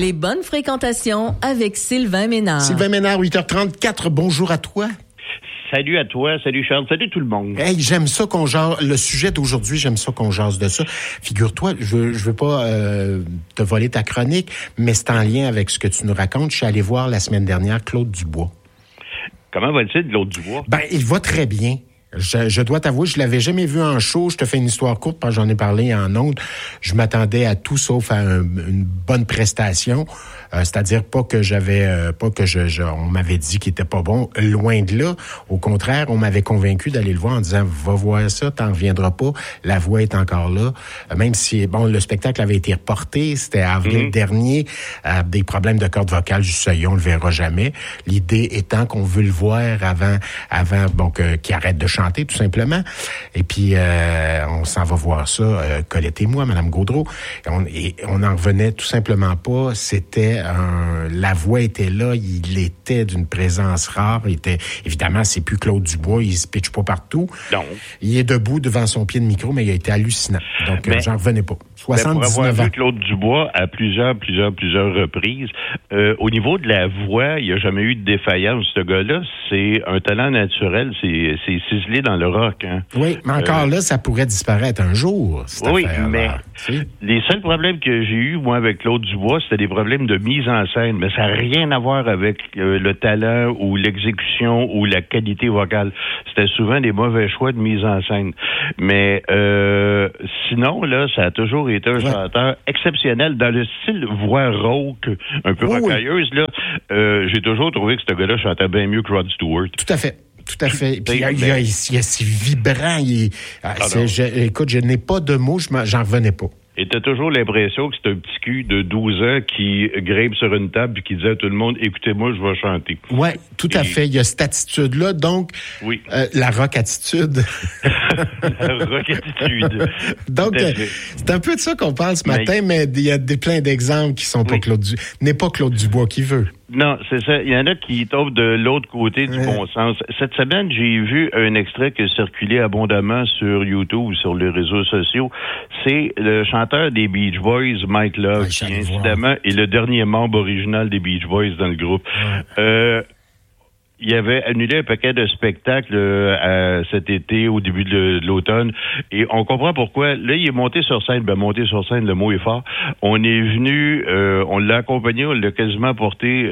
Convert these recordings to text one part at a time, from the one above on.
Les bonnes fréquentations avec Sylvain Ménard. Sylvain Ménard, 8h34, bonjour à toi. Salut à toi, salut Charles, salut tout le monde. Hey, j'aime ça qu'on jase, le sujet d'aujourd'hui, j'aime ça qu'on jase de ça. Figure-toi, je veux pas te voler ta chronique, mais c'est en lien avec ce que tu nous racontes. Je suis allé voir la semaine dernière Claude Dubois. Comment va-t-il, Claude Dubois? Ben, il va très bien. Je dois t'avouer, je l'avais jamais vu en show. Je te fais une histoire courte parce que j'en ai parlé en ondes. Je m'attendais à tout sauf à une bonne prestation. C'est-à-dire pas que on m'avait dit qu'il était pas bon. Loin de là. Au contraire, on m'avait convaincu d'aller le voir en disant, va voir ça, t'en reviendras pas. La voix est encore là. Même si, bon, le spectacle avait été reporté. C'était avril dernier. Des problèmes de corde vocale, juste ça, on le verra jamais. L'idée étant qu'on veut le voir avant, bon, qu'il arrête de chanter, tout simplement. Et puis, on s'en va voir ça, Colette et moi, Madame Gaudreau. Et on n'en revenait tout simplement pas. C'était la voix était là, il était d'une présence rare. Évidemment, c'est plus Claude Dubois, il se pitche pas partout. Non. Il est debout devant son pied de micro, mais il a été hallucinant. Donc, j'en revenais pas. 79 pour avoir ans. vu Claude Dubois à plusieurs reprises, au niveau de la voix, il n'y a jamais eu de défaillance. Ce gars-là, c'est un talent naturel, c'est ciselé dans le rock. Hein. Oui, mais encore là, ça pourrait disparaître un jour, cette affaire-là. Mais les seuls problèmes que j'ai eus, moi, avec Claude Dubois, c'était des problèmes de mise en scène, mais ça n'a rien à voir avec le talent ou l'exécution ou la qualité vocale. C'était souvent des mauvais choix de mise en scène. Mais sinon, là, ça a toujours été un chanteur exceptionnel dans le style voix rauque, un peu rocailleuse. Là, j'ai toujours trouvé que ce gars-là chantait bien mieux que Rod Stewart. Tout à fait. Tout à fait. Puis il est si vibrant. Écoute, je n'ai pas de mots, j'en revenais pas. Et t'as toujours l'impression que c'est un petit cul de 12 ans qui grimpe sur une table et qui dit à tout le monde, écoutez-moi, je vais chanter. Oui, tout à fait. Il y a cette attitude-là. Donc, la rock-attitude. La rock-attitude. Donc, c'est un peu de ça qu'on parle ce matin, mais il y a plein d'exemples qui sont pas n'est pas Claude Dubois qui veut. Non, c'est ça. Il y en a qui tombent de l'autre côté du bon sens. Cette semaine, j'ai vu un extrait qui circulait abondamment sur YouTube, sur les réseaux sociaux. C'est le chanteur des Beach Boys, Mike Love, qui incidemment est le dernier membre original des Beach Boys dans le groupe. Il avait annulé un paquet de spectacles cet été, au début de l'automne, et on comprend pourquoi. Là, il est monté sur scène. Ben, monté sur scène, le mot est fort. On est venu, on l'a accompagné, on l'a quasiment porté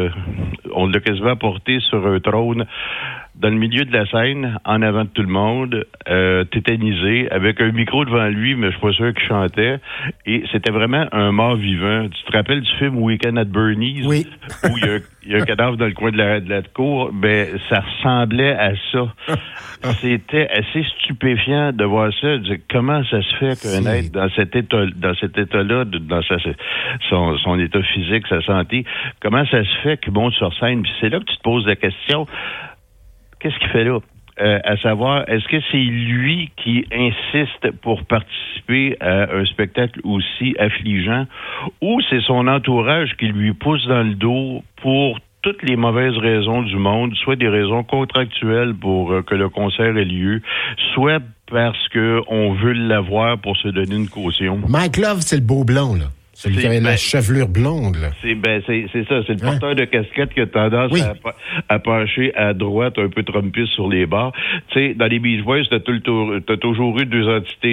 sur un trône dans le milieu de la scène, en avant de tout le monde, tétanisé, avec un micro devant lui, mais je suis pas sûr qu'il chantait. Et c'était vraiment un mort vivant. Tu te rappelles du film Weekend at Bernie's? Oui. Où il y a un cadavre dans le coin de la cour? Ben, ça ressemblait à ça. C'était assez stupéfiant de voir ça. De dire, comment ça se fait qu'un être dans cet état-là, dans son état physique, sa santé, comment ça se fait qu'il monte sur scène? Puis c'est là que tu te poses la question, qu'est-ce qu'il fait là? À savoir, est-ce que c'est lui qui insiste pour participer à un spectacle aussi affligeant, ou c'est son entourage qui lui pousse dans le dos pour toutes les mauvaises raisons du monde, soit des raisons contractuelles pour que le concert ait lieu, soit parce qu'on veut l'avoir pour se donner une caution. Mike Love, c'est le beau blond, là. Celui qui avait la chevelure blonde, là. C'est ça, c'est le porteur de casquette qui a tendance à pencher à droite, un peu trumpiste sur les bords. Tu sais, dans les Beach Boys, t'as toujours eu deux entités.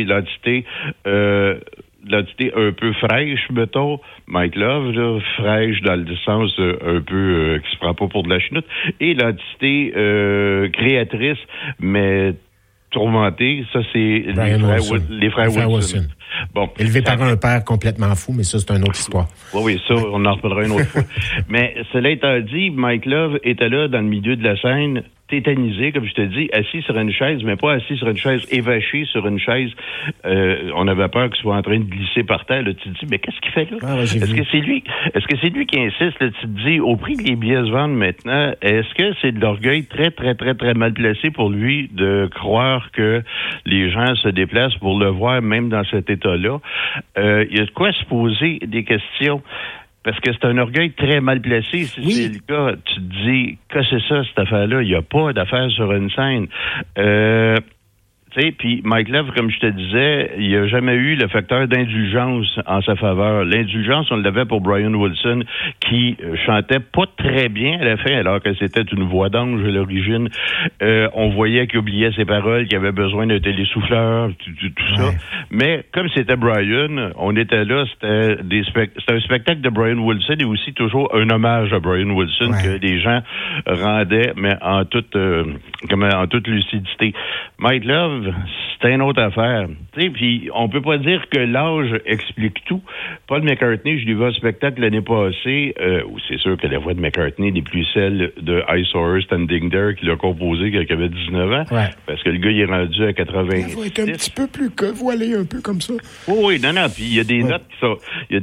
L'entité un peu fraîche, mettons, Mike Love, là, fraîche dans le sens un peu qui se prend pas pour de la chenoute, et l'entité créatrice, mais tourmentée, ça c'est les frères Wilson. Bon, élevé par un père complètement fou, mais ça, c'est une autre histoire. Oui, ça, on en reparlera une autre fois. Mais cela étant dit, Mike Love était là dans le milieu de la scène, tétanisé, comme je te dis, assis sur une chaise, mais pas assis sur une chaise, évaché sur une chaise. On avait peur qu'il soit en train de glisser par terre. Là, tu te dis, mais qu'est-ce qu'il fait là? Est-ce que c'est lui qui insiste? Là, tu te dis, au prix que les billets se vendent maintenant, est-ce que c'est de l'orgueil très, très, très, très mal placé pour lui de croire que les gens se déplacent pour le voir, même dans cet état-là? Il y a de quoi se poser des questions. Parce que c'est un orgueil très mal placé. Si c'est le cas, tu te dis, que c'est ça, cette affaire-là? Il n'y a pas d'affaire sur une scène. Tu Puis Mike Love, comme je te disais, il n'y a jamais eu le facteur d'indulgence en sa faveur. L'indulgence, on l'avait pour Brian Wilson, qui chantait pas très bien à la fin, alors que c'était une voix d'ange à l'origine. On voyait qu'il oubliait ses paroles, qu'il avait besoin d'un télésouffleur, tout ça. Mais comme c'était Brian, on était là, c'était un spectacle de Brian Wilson et aussi toujours un hommage à Brian Wilson que les gens rendaient, mais en toute lucidité. Mike Love, c'était une autre affaire. Puis on peut pas dire que l'âge explique tout. Paul McCartney, je l'ai vu en spectacle l'année passée, où c'est sûr que la voix de McCartney n'est plus celle de I Saw Her Standing There qu'il a composé quand il avait 19 ans. Ouais. Parce que le gars, il est rendu à 80. La voix est un petit peu plus voilée, un peu comme ça. Oui, non. Puis il y a des notes qui sont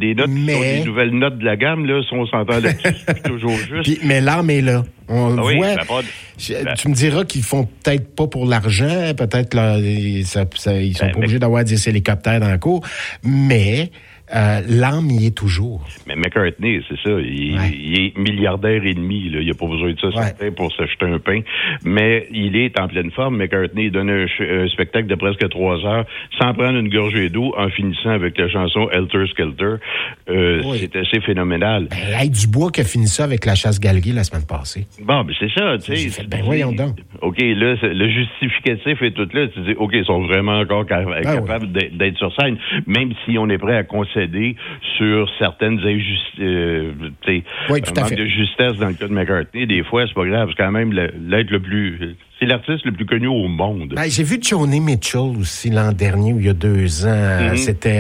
des nouvelles notes de la gamme, là, si on s'entend là-dessus, c'est toujours juste. Mais l'âme est là. On voit. Tu me diras qu'ils font peut-être pas pour l'argent, peut-être là, ils sont pas obligés d'avoir des hélicoptères dans le cours, mais l'âme y est toujours. Mais McCartney, c'est ça, il est milliardaire et demi, là. Il n'a pas besoin de ça certain pour s'acheter un pain, mais il est en pleine forme. McCartney donne un spectacle de presque 3 heures sans prendre une gorgée d'eau en finissant avec la chanson Helter Skelter. C'est assez phénoménal. Hey Dubois qui a fini ça avec la chasse-galerie la semaine passée. Bon, c'est ça, tu sais. Voyons donc. OK, là, le justificatif est tout là. Tu dis, OK, ils sont vraiment encore capables d'être sur scène, même si on est prêt à concéder sur certaines injustices, manque de justesse dans le cas de McCartney. Des fois, c'est pas grave. C'est quand même l'être le plus... C'est l'artiste le plus connu au monde. J'ai vu Joni Mitchell aussi l'an dernier, ou il y a 2 ans. C'était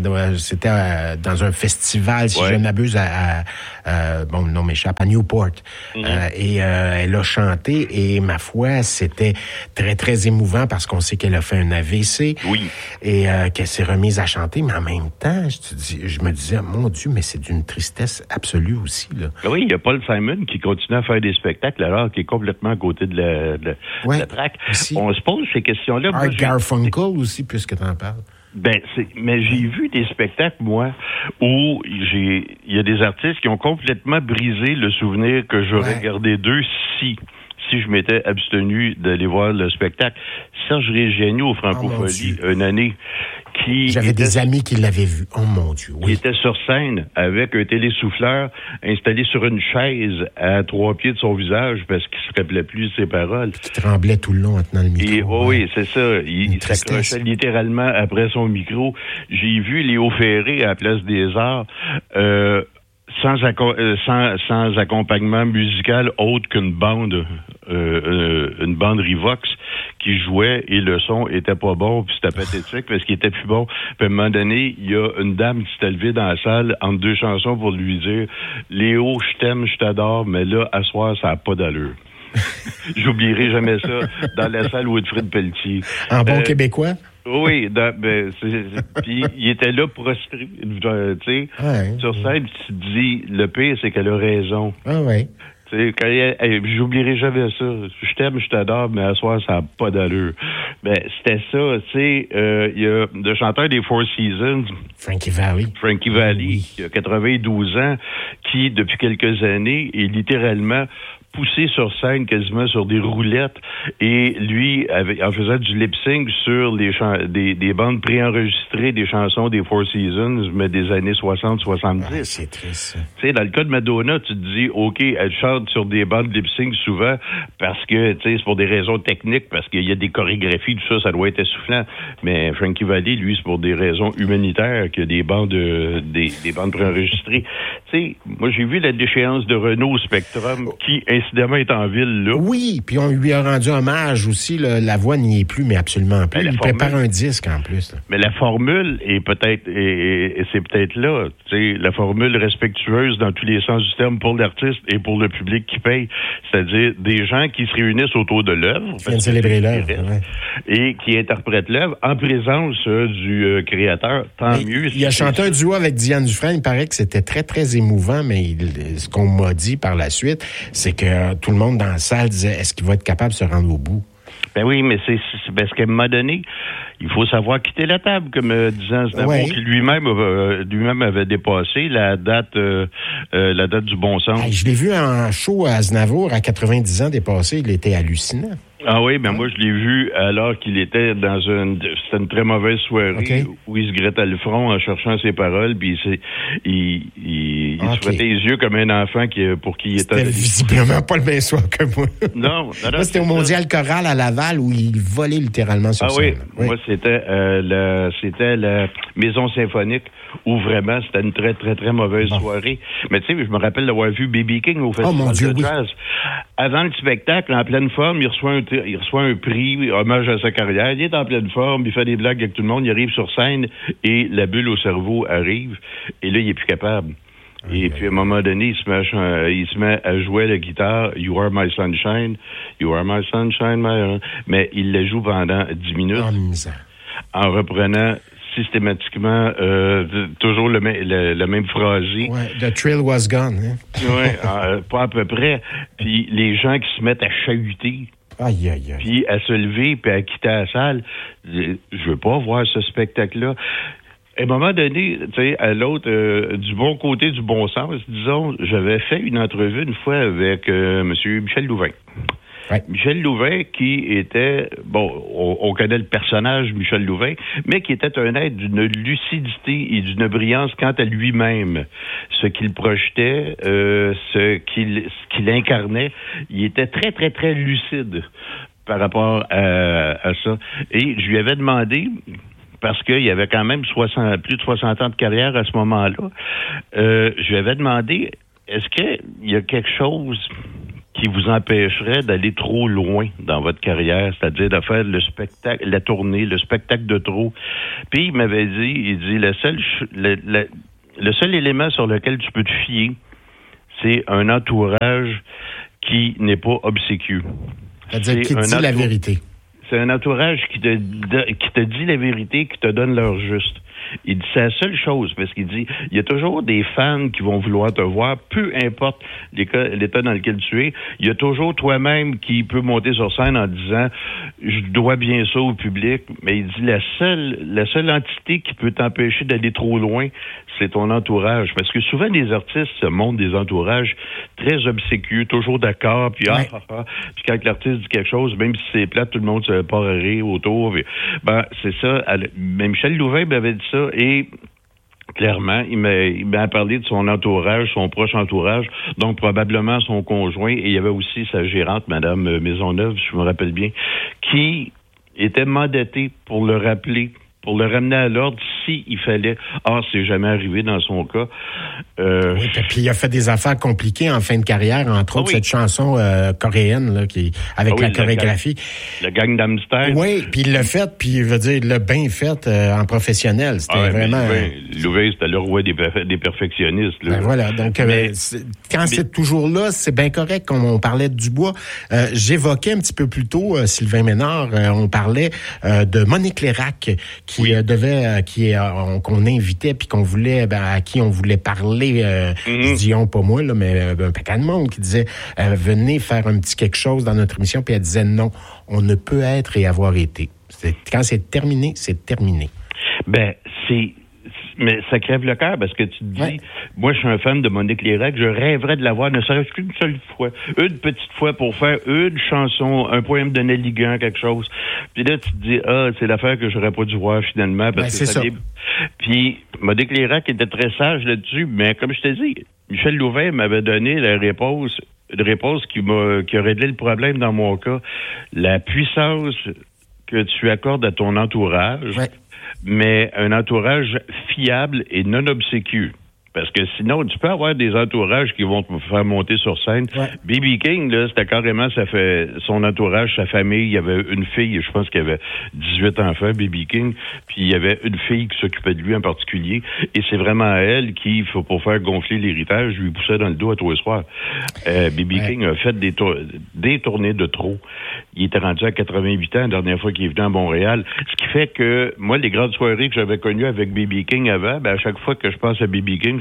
dans un festival, si je ne m'abuse, bon, non, m'échappe, à Newport. Et elle a chanté, et ma foi, c'était très, très émouvant parce qu'on sait qu'elle a fait un AVC. Oui. Et qu'elle s'est remise à chanter, mais en même temps, je me disais, mon Dieu, mais c'est d'une tristesse absolue aussi, là. Oui, il y a Paul Simon qui continue à faire des spectacles alors qu'il est complètement à côté de la track. Aussi. On se pose ces questions-là. Art Garfunkel aussi, puisque tu en parles. Mais j'ai vu des spectacles, moi, où il y a des artistes qui ont complètement brisé le souvenir que j'aurais gardé d'eux si je m'étais abstenu d'aller voir le spectacle. Serge Reggiani au Francophonie, une année, J'avais des amis qui l'avaient vu. Oh mon Dieu, oui. Il était sur scène avec un télésouffleur installé sur une chaise à 3 pieds de son visage parce qu'il se rappelait plus de ses paroles. Qui tremblait tout le long en tenant le micro. Oui, c'est ça. Il s'accrochait littéralement après son micro. J'ai vu Léo Ferré à la Place des Arts sans accompagnement musical autre qu'une bande Revox qui jouait et le son était pas bon puis c'était pathétique parce qu'il était plus bon. Puis à un moment donné, il y a une dame qui s'était levée dans la salle entre 2 chansons pour lui dire « Léo, je t'aime, je t'adore, mais là, à soir, ça n'a pas d'allure. » J'oublierai jamais ça dans la salle Wilfrid Pelletier. En bon québécois? Oui, puis il était là prostré, tu sais, sur scène, tu te dis, le pire, c'est qu'elle a raison. Ah ouais. Tu sais, j'oublierai jamais ça. Je t'aime, je t'adore, mais à soir, ça n'a pas d'allure. C'était ça, tu sais, il y a le chanteur des Four Seasons, Frankie Valli, qui a 92 ans, qui, depuis quelques années, est littéralement poussé sur scène quasiment sur des roulettes et lui en faisant du lip-sync sur des bandes préenregistrées des chansons des Four Seasons mais des années 60-70. Ouais, c'est triste. Tu sais, dans le cas de Madonna, tu te dis OK, elle chante sur des bandes lip-sync souvent parce que tu sais c'est pour des raisons techniques parce qu'il y a des chorégraphies tout ça doit être essoufflant. Mais Frankie Valli, lui, c'est pour des raisons humanitaires qu'il y a des bandes préenregistrées. Tu sais, moi j'ai vu la déchéance de Renault Spectrum qui incidemment est en ville, là. Oui, puis on lui a rendu hommage aussi. La voix n'y est plus, mais absolument plus. Il prépare un disque, en plus. Là. Mais la formule est peut-être... Et c'est peut-être là, tu sais, la formule respectueuse dans tous les sens du terme pour l'artiste et pour le public qui paye. C'est-à-dire des gens qui se réunissent autour de l'œuvre. Qui viennent célébrer l'œuvre, et qui interprètent l'œuvre en présence du créateur. Tant mieux. Il a chanté un duo avec Diane Dufresne. Il paraît que c'était très, très émouvant, mais ce qu'on m'a dit par la suite, c'est que tout le monde dans la salle disait « Est-ce qu'il va être capable de se rendre au bout? » Ben oui, mais c'est parce qu'à un moment donné, il faut savoir quitter la table, comme disait Aznavour, qui lui-même avait dépassé la date du bon sens. Je l'ai vu en show à Aznavour à 90 ans dépassé, il était hallucinant. Ah oui, ben moi je l'ai vu alors qu'il était c'était une très mauvaise soirée où il se grattait le front en cherchant ses paroles, puis il se frottait les yeux comme un enfant pour qui il était. C'était visiblement pas le même soir que moi. Non, moi c'était au Mondial Choral à Laval où il volait littéralement sur scène. Oui, moi c'était la Maison Symphonique où vraiment c'était une très très très mauvaise soirée. Mais tu sais, je me rappelle d'avoir vu B.B. King au Festival de Jazz. Avant le spectacle, en pleine forme, il reçoit un prix, hommage à sa carrière. Il est en pleine forme, il fait des blagues avec tout le monde, il arrive sur scène et la bulle au cerveau arrive. Et là, il est plus capable. Et puis, à un moment donné, il se met à jouer la guitare « You are my sunshine, you are my sunshine, my... » Mais il la joue pendant 10 minutes en reprenant systématiquement toujours le même phrasé. Ouais, the thrill was gone. Hein? Oui, pas à peu près. Puis les gens qui se mettent à chahuter. Aïe, aïe, aïe. Puis à se lever, puis à quitter la salle. Je veux pas voir ce spectacle-là. À un moment donné, tu sais, à l'autre, du bon côté du bon sens, disons, j'avais fait une entrevue une fois avec M. Michel Louvain. Ouais. Michel Louvain, qui était, on connaît le personnage Michel Louvain, mais qui était un être d'une lucidité et d'une brillance quant à lui-même. Ce qu'il projetait, ce qu'il incarnait, il était très, très, très lucide par rapport à ça. Et je lui avais demandé, parce qu'il y avait quand même plus de 60 ans de carrière à ce moment-là, je lui avais demandé, est-ce qu'il y a quelque chose qui vous empêcherait d'aller trop loin dans votre carrière, c'est-à-dire de faire le spectacle, la tournée, le spectacle de trop. Puis il m'avait dit, le seul élément sur lequel tu peux te fier, c'est un entourage qui n'est pas obséquieux. C'est-à-dire qui dit la vérité. C'est un entourage qui te dit la vérité, qui te donne l'heure juste. Il dit, c'est la seule chose, parce qu'il dit, il y a toujours des fans qui vont vouloir te voir, peu importe l'état dans lequel tu es. Il y a toujours toi-même qui peut monter sur scène en disant, je dois bien ça au public, mais il dit, la seule entité qui peut t'empêcher d'aller trop loin, c'est ton entourage. Parce que souvent, les artistes se montrent des entourages très obséquieux, toujours d'accord, puis puis quand l'artiste dit quelque chose, même si c'est plate, tout le monde se part à rire autour. C'est ça. Mais Michel Louvain m'avait dit ça, et clairement, il m'a parlé de son entourage, son proche entourage, donc probablement son conjoint, et il y avait aussi sa gérante, Madame Maisonneuve, si je me rappelle bien, qui était mandatée pour le rappeler, pour le ramener à l'ordre s'il fallait. C'est jamais arrivé dans son cas. Oui, puis il a fait des affaires compliquées en fin de carrière, entre autres cette chanson coréenne là, avec la chorégraphie. Le Gangnam Style. Oui, puis il l'a fait, puis il veut dire, il l'a bien fait en professionnel. C'était vraiment... Louvain, c'était le roi des perfectionnistes. Là. Voilà, donc quand c'est toujours là, c'est bien correct. Comme on parlait de Dubois, j'évoquais un petit peu plus tôt, Sylvain Ménard, on parlait de Monique Lérac, qu'on invitait puis qu'on voulait à qui on voulait parler disons pas moi là mais un paquet de monde qui disait venez faire un petit quelque chose dans notre émission, puis elle disait non, on ne peut être et avoir été. Quand c'est terminé, c'est terminé. Mais ça crève le cœur parce que tu te dis, moi je suis un fan de Monique Lérac, je rêverais de la voir ne serait-ce qu'une seule fois, une petite fois pour faire une chanson, un poème de Nelly Guin, quelque chose. Puis là tu te dis, c'est l'affaire que j'aurais pas dû voir finalement parce que ça. Puis Monique Lérac était très sage là-dessus, mais comme je t'ai dit, Michel Louvain m'avait donné une réponse qui a réglé le problème dans mon cas. La puissance que tu accordes à ton entourage, mais un entourage fiable et non obséquieux. Parce que sinon, tu peux avoir des entourages qui vont te faire monter sur scène. B.B. King, là, c'était carrément son entourage, sa famille. Il y avait une fille, je pense qu'il y avait 18 enfants, B.B. King, puis il y avait une fille qui s'occupait de lui en particulier. Et c'est vraiment à elle qui, pour faire gonfler l'héritage, lui poussait dans le dos à tous les soirs. B.B. King a fait des tournées de trop. Il était rendu à 88 ans la dernière fois qu'il est venu à Montréal. Ce qui fait que, moi, les grandes soirées que j'avais connues avec B.B. King avant, à chaque fois que je pense à B.B. King,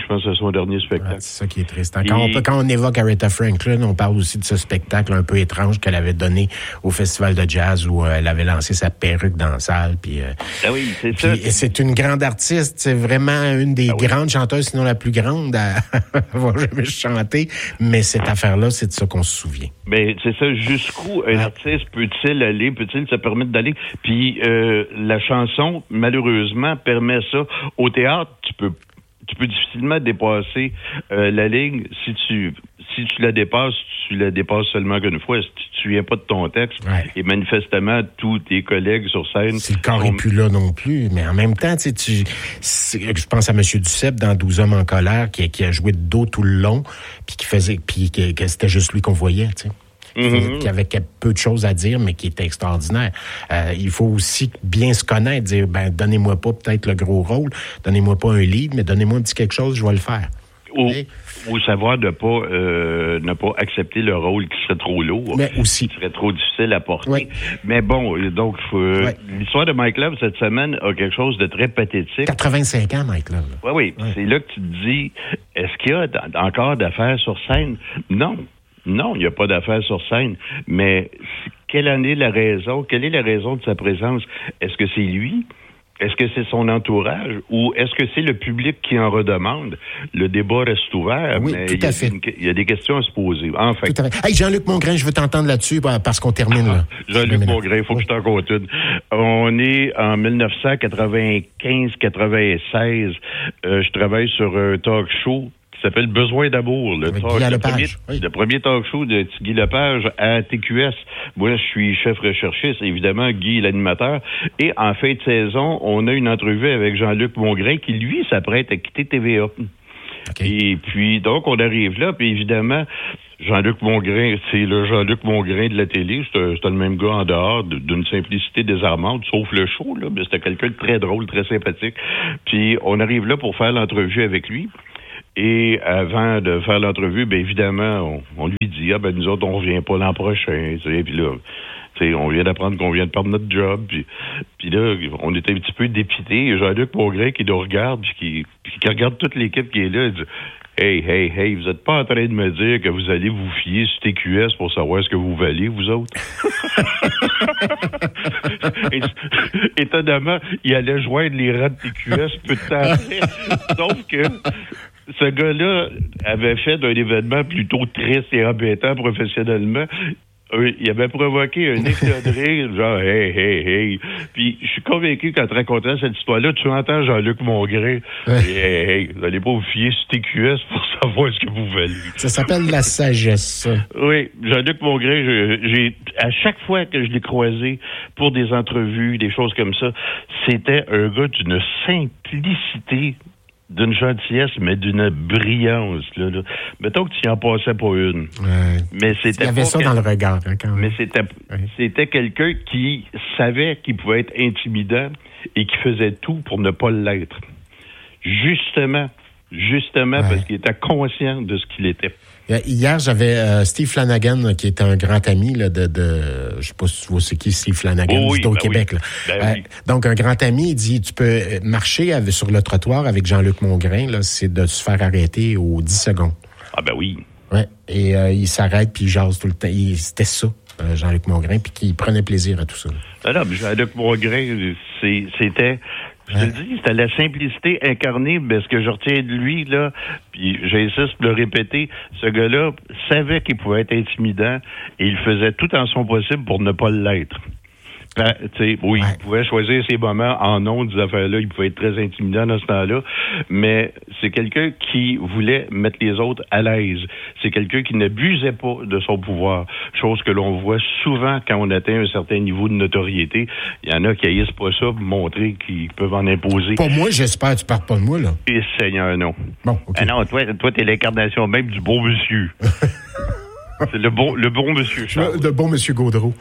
je pense, à son dernier spectacle. Ouais, c'est ça qui est triste. Quand on évoque Aretha Franklin, on parle aussi de ce spectacle un peu étrange qu'elle avait donné au Festival de jazz où elle avait lancé sa perruque dans la salle. Puis, oui, c'est ça. Et c'est une grande artiste. C'est vraiment une des grandes chanteuses, sinon la plus grande à avoir jamais chanté. Mais cette affaire-là, c'est de ça qu'on se souvient. Mais c'est ça. Jusqu'où un artiste peut-il aller? Peut-il se permettre d'aller? Puis la chanson, malheureusement, permet ça. Au théâtre, tu peux difficilement dépasser la ligne. Si tu la dépasses, tu la dépasses seulement qu'une fois. Si tu viens pas de ton texte, et manifestement, tous tes collègues sur scène... Si le corps n'est plus là non plus, mais en même temps, je pense à M. Duceppe dans 12 hommes en colère, qui a joué de dos tout le long, puis que c'était juste lui qu'on voyait, tu sais. Qui avait peu de choses à dire, mais qui était extraordinaire. Il faut aussi bien se connaître, dire, donnez-moi pas peut-être le gros rôle, donnez-moi pas un lead, mais donnez-moi un petit quelque chose, je vais le faire. Ou savoir ne pas accepter le rôle qui serait trop lourd, mais aussi qui serait trop difficile à porter. Oui. Mais bon, donc l'histoire de Mike Love cette semaine a quelque chose de très pathétique. 85 ans, Mike Love. Oui. C'est là que tu te dis, est-ce qu'il y a encore d'affaires sur scène? Non, il n'y a pas d'affaires sur scène. Mais quelle est la raison? Quelle est la raison de sa présence? Est-ce que c'est lui? Est-ce que c'est son entourage ou est-ce que c'est le public qui en redemande? Le débat reste ouvert, oui, mais tout à fait. Il y a des questions à se poser. Enfin. Tout à fait. Hey, Jean-Luc Mongrain, je veux t'entendre là-dessus parce qu'on termine là. Jean-Luc Mongrain, il faut que je t'en compte une. On est en 1995-96. Je travaille sur un talk show qui s'appelle Besoin d'amour. Le premier talk show de Guy Lepage à TQS. Moi, je suis chef recherchiste, évidemment, Guy l'animateur. Et en fin de saison, on a une entrevue avec Jean-Luc Mongrain qui, lui, s'apprête à quitter TVA. Okay. Et puis, donc, on arrive là, puis évidemment, Jean-Luc Mongrain, c'est le Jean-Luc Mongrain de la télé. C'était le même gars en dehors, d'une simplicité désarmante, sauf le show, là. Mais c'était quelqu'un de très drôle, très sympathique. Puis, on arrive là pour faire l'entrevue avec lui. Et avant de faire l'entrevue, bien évidemment, on lui dit, nous autres, on revient pas l'an prochain, tu sais, puis là, on vient d'apprendre qu'on vient de perdre notre job, puis là, on était un petit peu dépités, et Jean-Luc Mongrain qui nous regarde, puis qui regarde toute l'équipe qui est là, il dit, Hey, vous êtes pas en train de me dire que vous allez vous fier sur TQS pour savoir ce que vous valez, vous autres? Étonnamment, il allait joindre les rangs de TQS peu de temps après. Sauf que ce gars-là avait fait d'un événement plutôt triste et embêtant professionnellement. Il avait provoqué un éclat de rire, genre « hey ». Puis je suis convaincu qu'en te racontant cette histoire-là, tu entends Jean-Luc Mongrain. Hey, vous n'allez pas vous fier sur TQS pour savoir ce que vous valez. Ça s'appelle la sagesse, ça. Oui, Jean-Luc Mongrain, à chaque fois que je l'ai croisé pour des entrevues, des choses comme ça, c'était un gars d'une simplicité, d'une gentillesse, mais d'une brillance. Là. Mettons que tu en passais pas une. Ouais. Mais c'était il y avait ça dans le regard. Hein, quand même. Mais c'était quelqu'un qui savait qu'il pouvait être intimidant et qui faisait tout pour ne pas l'être. Justement, parce qu'il était conscient de ce qu'il était. Hier, j'avais Steve Flanagan, qui est un grand ami là, de je sais pas si tu vois c'est qui Steve Flanagan, au Québec. Oui. Là. Donc, un grand ami, il dit, tu peux marcher sur le trottoir avec Jean-Luc Mongrain, là, c'est de se faire arrêter aux 10 secondes. Ah ben oui. Ouais. Et il s'arrête, puis il jase tout le temps. C'était ça, Jean-Luc Mongrain, puis qu'il prenait plaisir à tout ça. Non, mais Jean-Luc Mongrain, c'était... Je te le dis, c'était la simplicité incarnée, mais ce que je retiens de lui, là, puis j'insiste pour le répéter, ce gars-là savait qu'il pouvait être intimidant et il faisait tout en son possible pour ne pas l'être. Il pouvait choisir ses moments en ondes, des affaires-là, il pouvait être très intimidant dans ce temps-là, mais c'est quelqu'un qui voulait mettre les autres à l'aise. C'est quelqu'un qui n'abusait pas de son pouvoir, chose que l'on voit souvent quand on atteint un certain niveau de notoriété. Il y en a qui haïssent pas ça pour montrer qu'ils peuvent en imposer. Pas moi, j'espère, tu parles pas de moi, là. Et Seigneur, non. Bon, OK. Ah non, toi, t'es l'incarnation même du beau monsieur. C'est le bon monsieur Charles. Le bon monsieur Gaudreau.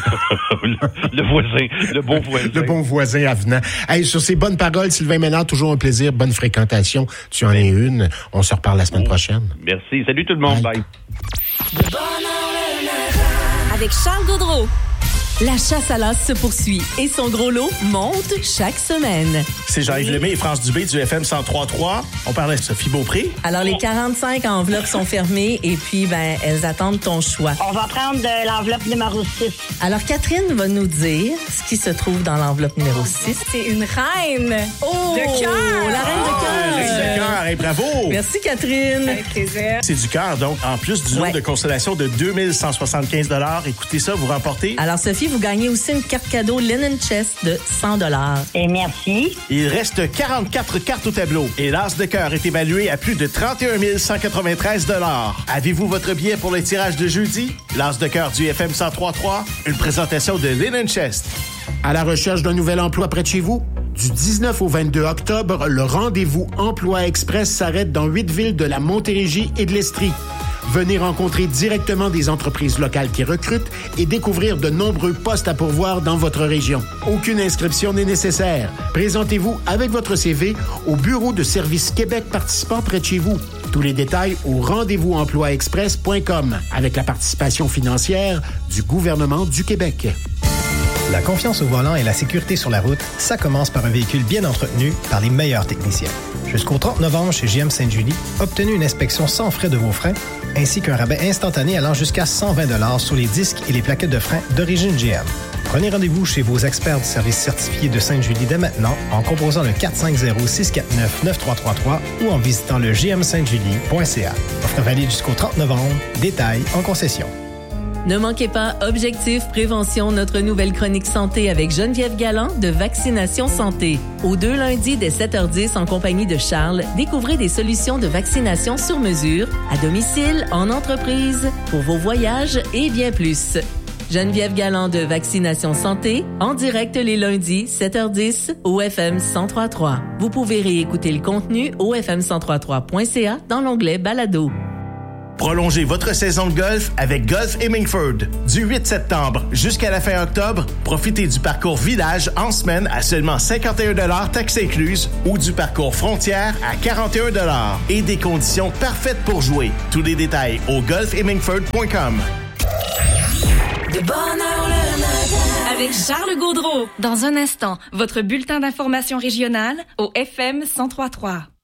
le bon voisin. Le bon voisin avenant. Hey, sur ces bonnes paroles, Sylvain Ménard, toujours un plaisir, bonne fréquentation. Tu en es une. On se reparle la semaine prochaine. Merci. Salut tout le monde. Bye. Avec Charles Gaudreau. La chasse à l'as se poursuit et son gros lot monte chaque semaine. C'est Jean-Yves Lemay et France Dubé du FM 103.3. On parlait de Sophie Beaupré. Alors, les 45 enveloppes sont fermées et puis, elles attendent ton choix. On va prendre de l'enveloppe numéro 6. Alors, Catherine va nous dire ce qui se trouve dans l'enveloppe numéro 6. C'est une reine de cœur. La reine de cœur. Reine de cœur, et bravo! Merci, Catherine. Avec plaisir. C'est du cœur, donc, en plus du lot de consolation de 2175 $. Écoutez ça, vous remportez. Alors, Sophie, vous gagnez aussi une carte cadeau Linen Chest de 100 $. Et merci. Il reste 44 cartes au tableau et l'as de cœur est évalué à plus de 31 193 $. Avez-vous votre billet pour le tirage de jeudi? L'as de cœur du FM 103.3, une présentation de Linen Chest. À la recherche d'un nouvel emploi près de chez vous? Du 19 au 22 octobre, le rendez-vous Emploi Express s'arrête dans 8 villes de la Montérégie et de l'Estrie. Venez rencontrer directement des entreprises locales qui recrutent et découvrir de nombreux postes à pourvoir dans votre région. Aucune inscription n'est nécessaire. Présentez-vous avec votre CV au bureau de Service Québec participant près de chez vous. Tous les détails au rendez-vous-emploi-express.com avec la participation financière du gouvernement du Québec. La confiance au volant et la sécurité sur la route, ça commence par un véhicule bien entretenu par les meilleurs techniciens. Jusqu'au 30 novembre chez GM Sainte-Julie, obtenez une inspection sans frais de vos freins, ainsi qu'un rabais instantané allant jusqu'à 120 $ sur les disques et les plaquettes de frein d'origine GM. Prenez rendez-vous chez vos experts du service certifié de Sainte-Julie dès maintenant en composant le 450-649-9333 ou en visitant le gmsaintejulie.ca. Offre valide jusqu'au 30 novembre. Détails en concession. Ne manquez pas Objectif Prévention, notre nouvelle chronique santé avec Geneviève Galland de Vaccination Santé. Aux 2 lundis dès 7h10 en compagnie de Charles, découvrez des solutions de vaccination sur mesure, à domicile, en entreprise, pour vos voyages et bien plus. Geneviève Galland de Vaccination Santé, en direct les lundis, 7h10, au FM 103.3. Vous pouvez réécouter le contenu au fm1033.ca dans l'onglet Balado. Prolongez votre saison de golf avec Golf Hemmingford. Du 8 septembre jusqu'à la fin octobre, profitez du parcours Village en semaine à seulement 51 $ taxes incluses ou du parcours Frontière à 41 $ et des conditions parfaites pour jouer. Tous les détails au golfhemmingford.com. De bonne heure le matin. Avec Charles Gaudreau. Dans un instant, votre bulletin d'information régionale au FM 103.3.